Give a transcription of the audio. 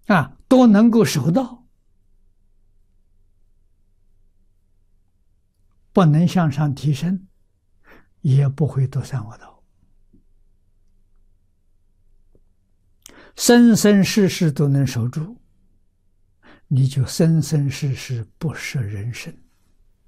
都能够守到，不能向上提升，也不会得三恶道。生生世世都能守住，你就生生世世不舍人生。